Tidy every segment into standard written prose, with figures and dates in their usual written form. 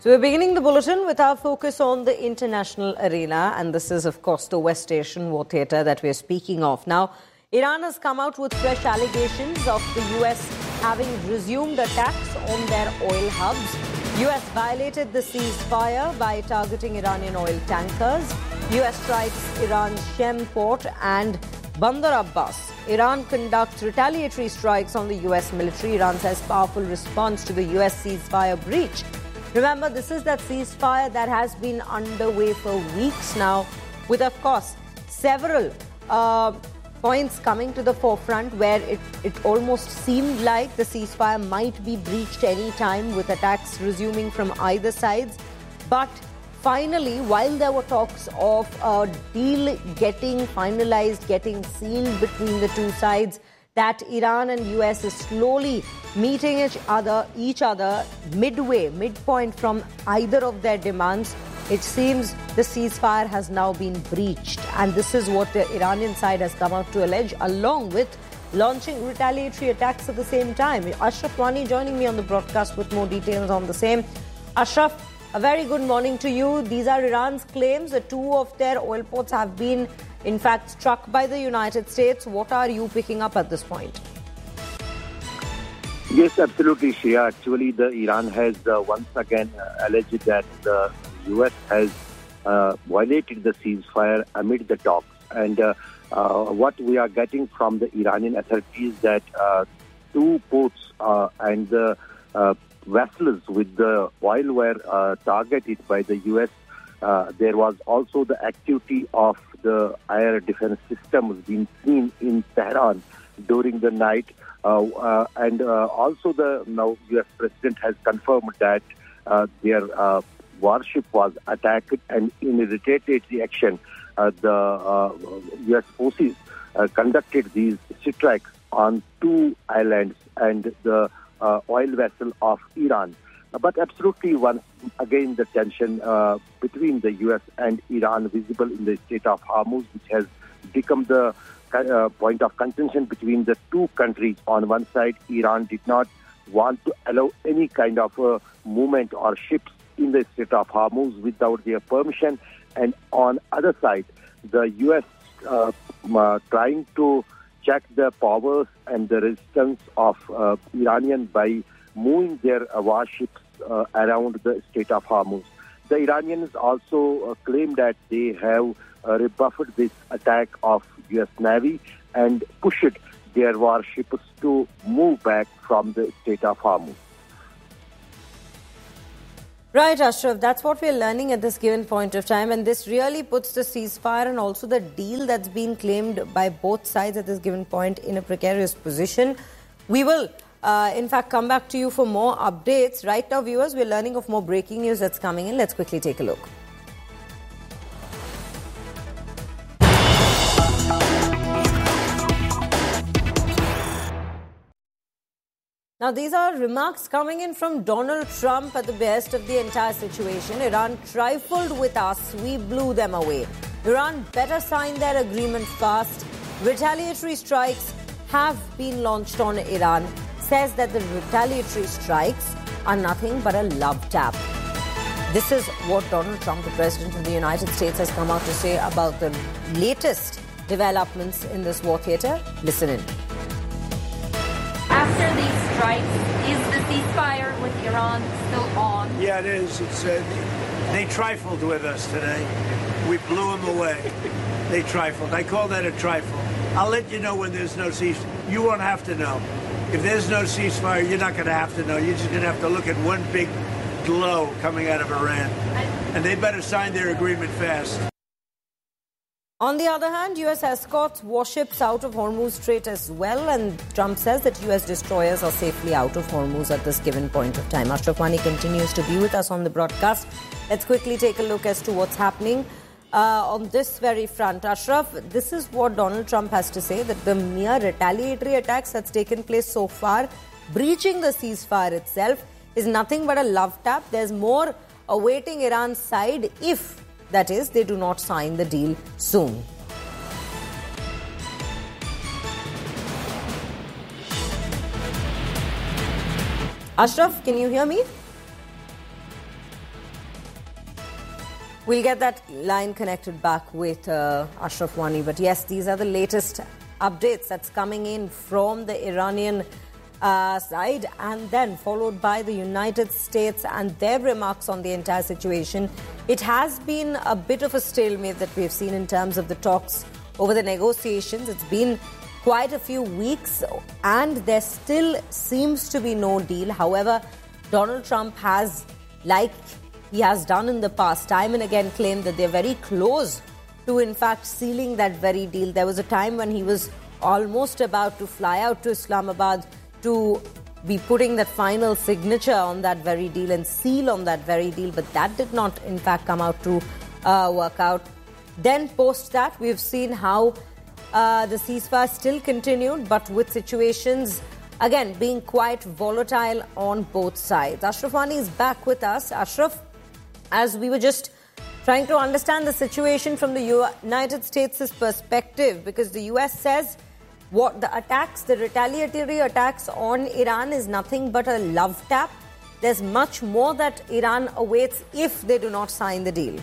So we're beginning the bulletin with our focus on the international arena, and this is, of course, the West Asian War Theatre that we're speaking of. Now, Iran has come out with fresh allegations of the US having resumed attacks on their oil hubs. US violated the ceasefire by targeting Iranian oil tankers. US strikes Iran's Shem port and Bandar Abbas. Iran conducts retaliatory strikes on the US military. Iran says powerful response to the US ceasefire breach. Remember, this is that ceasefire that has been underway for weeks now, with, of course, several points coming to the forefront where it almost seemed like the ceasefire might be breached any time, with attacks resuming from either sides. But finally, while there were talks of a deal getting finalized, getting sealed between the two sides, that Iran and US is slowly meeting each other midpoint from either of their demands, it seems the ceasefire has now been breached. And this is what the Iranian side has come out to allege, along with launching retaliatory attacks at the same time. Ashraf Wani joining me on the broadcast with more details on the same. Ashraf, a very good morning to you. These are Iran's claims that two of their oil ports have been, in fact, struck by the United States. What are you picking up at this point? Yes, absolutely, Shreya. Actually, Iran has once again alleged that the U.S. has violated the ceasefire amid the talks. And what we are getting from the Iranian authorities that two ports and the vessels with the oil were targeted by the U.S. There was also the activity of the air defense systems being seen in Tehran during the night. And also the now U.S. President has confirmed that their warship was attacked, and in a retaliatory action, the U.S. forces conducted these strikes on two islands and the oil vessel of Iran. But absolutely, once again, the tension between the U.S. and Iran visible in the Strait of Hormuz, which has become the point of contention between the two countries. On one side, Iran did not want to allow any kind of movement or ships in the Strait of Hormuz without their permission. And on other side, the U.S. Trying to check the powers and the resistance of Iranian by moving their warships around the Strait of Hormuz. The Iranians also claim that they have rebuffed this attack of U.S. Navy and pushed their warships to move back from the Strait of Hormuz. Right, Ashraf, that's what we're learning at this given point of time, and this really puts the ceasefire and also the deal that's been claimed by both sides at this given point in a precarious position. We will, in fact, come back to you for more updates. Right now, viewers, we're learning of more breaking news that's coming in. Let's quickly take a look. Now, these are remarks coming in from Donald Trump at the behest of the entire situation. Iran trifled with us, we blew them away. Iran better sign their agreement fast. Retaliatory strikes have been launched on Iran. Says that the retaliatory strikes are nothing but a love tap. This is what Donald Trump, the President of the United States, has come out to say about the latest developments in this war theatre. Listen in. After these strikes, is the ceasefire with Iran still on? Yeah, it is. They trifled with us today. We blew them away. They trifled. I call that a trifle. I'll let you know when there's no ceasefire. You won't have to know. If there's no ceasefire, you're not going to have to know. You're just going to have to look at one big glow coming out of Iran. And they better sign their agreement fast. On the other hand, U.S. escorts warships out of Hormuz Strait as well, and Trump says that U.S. destroyers are safely out of Hormuz at this given point of time. Ashraf Wani continues to be with us on the broadcast. Let's quickly take a look as to what's happening on this very front. Ashraf, this is what Donald Trump has to say, that the mere retaliatory attacks that's taken place so far, breaching the ceasefire itself, is nothing but a love tap. There's more awaiting Iran's side if, that is, they do not sign the deal soon. Ashraf, can you hear me? We'll get that line connected back with Ashraf Wani. But yes, these are the latest updates that's coming in from the Iranian side, and then followed by the United States and their remarks on the entire situation. It has been a bit of a stalemate that we've seen in terms of the talks over the negotiations. It's been quite a few weeks and there still seems to be no deal. However, Donald Trump has, like he has done in the past, time and again claimed that they're very close to, in fact, sealing that very deal. There was a time when he was almost about to fly out to Islamabad to be putting that final signature on that very deal and seal on that very deal, but that did not, in fact, come out to work out. Then post that, we've seen how the ceasefire still continued, but with situations, again, being quite volatile on both sides. Ashraf Wani is back with us. Ashraf, as we were just trying to understand the situation from the United States' perspective, because the US says what the attacks, the retaliatory attacks on Iran is nothing but a love tap. There's much more that Iran awaits if they do not sign the deal.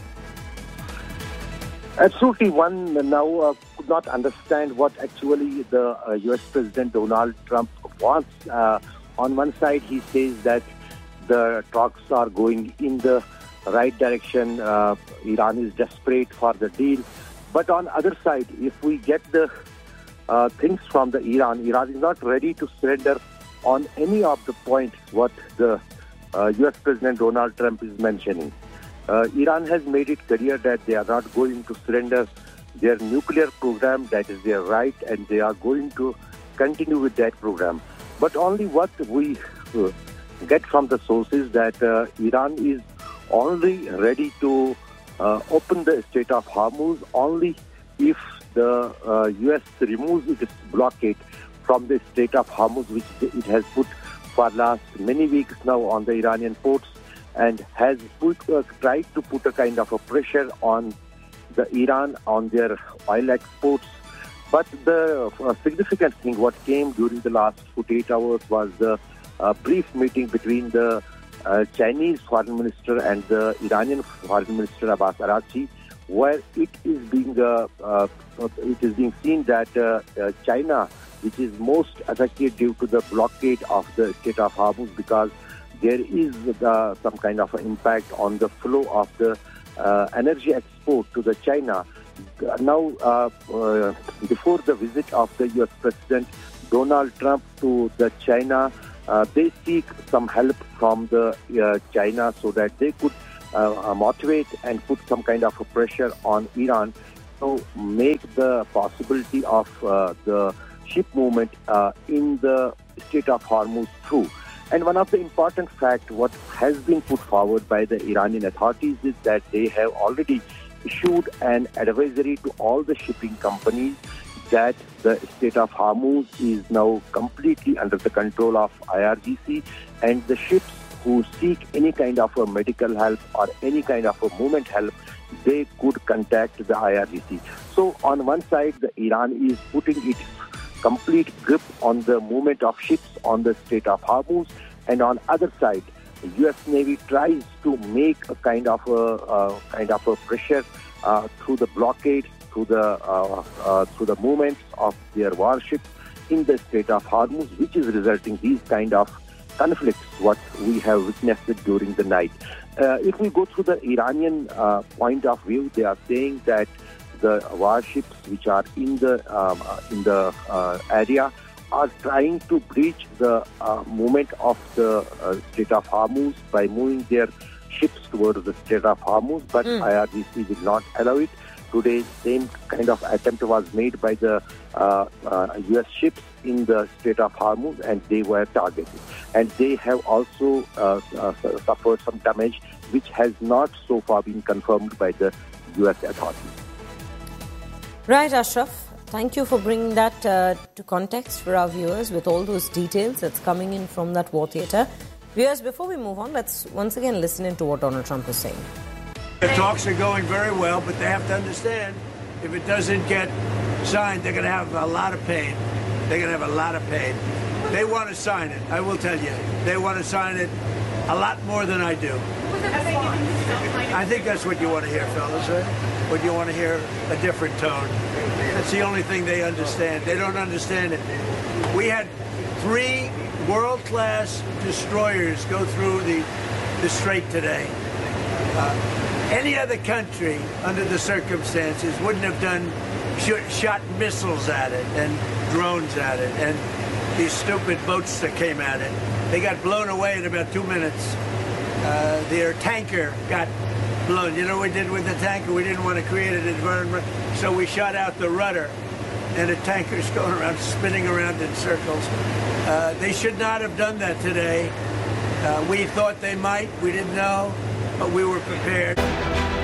Absolutely. One now could not understand what actually the U.S. President Donald Trump wants. On one side, he says that the talks are going in the right direction. Iran is desperate for the deal. But on the other side, if we get the things from the Iran is not ready to surrender on any of the points what the U.S. President Donald Trump is mentioning. Iran has made it clear that they are not going to surrender their nuclear program. That is their right, and they are going to continue with that program. But only what we get from the sources that Iran is only ready to open the Strait of Hormuz only if the U.S. removes its blockade from the Strait of Hormuz, which it has put for last many weeks now on the Iranian ports, and has tried to put a kind of a pressure on the Iran on their oil exports. But the significant thing what came during the last 48 hours was the brief meeting between the Chinese foreign minister and the Iranian foreign minister Abbas Araghchi, where it is being seen that China, which is most affected due to the blockade of the Strait of Hormuz, because there is some kind of an impact on the flow of the energy export to the China. Now, before the visit of the U.S. President Donald Trump to the China, they seek some help from the China so that they could motivate and put some kind of a pressure on Iran to make the possibility of the ship movement in the Strait of Hormuz through. And one of the important facts what has been put forward by the Iranian authorities is that they have already issued an advisory to all the shipping companies that the Strait of Hormuz is now completely under the control of IRGC, and the ships who seek any kind of a medical help or any kind of a movement help, they could contact the IRGC. So on one side, the Iran is putting its complete grip on the movement of ships on the Strait of Hormuz, and on other side, the U.S. Navy tries to make a kind of a pressure through the blockade, through the movements of their warships in the Strait of Hormuz, which is resulting these kind of conflicts what we have witnessed during the night. If we go through the Iranian point of view, they are saying that the warships which are in the area are trying to breach the movement of the Strait of Hormuz by moving their ships towards the Strait of Hormuz, but IRGC will not allow it. Today, same kind of attempt was made by the U.S. ships in the Strait of Hormuz, and they were targeted. And they have also suffered some damage, which has not so far been confirmed by the U.S. authorities. Right, Ashraf. Thank you for bringing that to context for our viewers with all those details that's coming in from that war theatre. Viewers, before we move on, let's once again listen into what Donald Trump is saying. The talks are going very well, but they have to understand if it doesn't get signed, they're going to have a lot of pain. They're going to have a lot of pain. They want to sign it, I will tell you. They want to sign it. A lot more than I do. I think that's what you want to hear, fellas, right? What you want to hear, a different tone. That's the only thing they understand. They don't understand it. We had 3 world-class destroyers go through the strait today. Any other country, under the circumstances, wouldn't have shot missiles at it and drones at it and these stupid boats that came at it. They got blown away in about 2 minutes. Their tanker got blown. You know what we did with the tanker? We didn't want to create an environment, so we shot out the rudder, and the tanker's going around, spinning around in circles. They should not have done that today. We thought they might. We didn't know, but we were prepared.